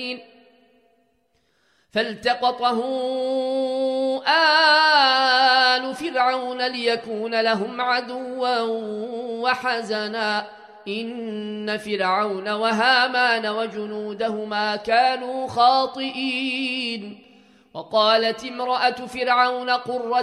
فالتقطه آل فرعون ليكون لهم عدوا وحزنا إن فرعون وهامان وجنودهما كانوا خاطئين. وقالت امرأة فرعون قرة